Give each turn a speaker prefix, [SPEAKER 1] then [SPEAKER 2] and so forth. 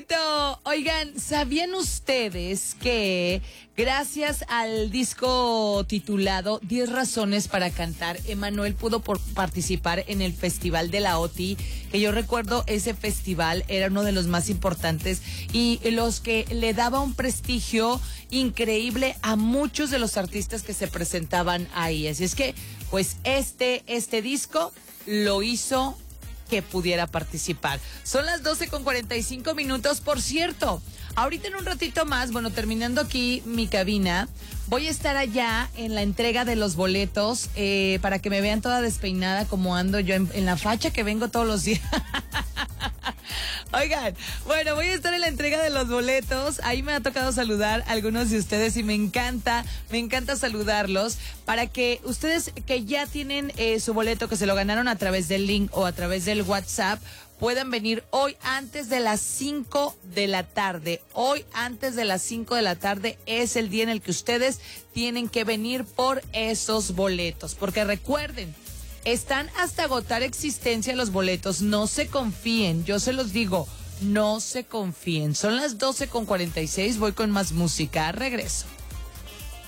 [SPEAKER 1] Perfecto. Oigan, ¿sabían ustedes que gracias al disco titulado 10 razones para cantar, Emmanuel pudo participar en el Festival de la OTI? Que yo recuerdo ese festival era uno de los más importantes y los que le daba un prestigio increíble a muchos de los artistas que se presentaban ahí. Así es que, pues este disco lo hizo que pudiera participar. Son las 12:45. Por cierto, ahorita en un ratito más, bueno, terminando aquí mi cabina, voy a estar allá en la entrega de los boletos para que me vean toda despeinada como ando yo en la facha que vengo todos los días. Oigan, bueno, voy a estar en la entrega de los boletos. Ahí me ha tocado saludar a algunos de ustedes y me encanta saludarlos para que ustedes que ya tienen su boleto, que se lo ganaron a través del link o a través del WhatsApp, puedan venir hoy antes de las 5 de la tarde. Hoy antes de las 5 de la tarde es el día en el que ustedes tienen que venir por esos boletos. Porque recuerden, están hasta agotar existencia los boletos. No se confíen, yo se los digo, no se confíen. Son las 12:46, voy con más música. Regreso.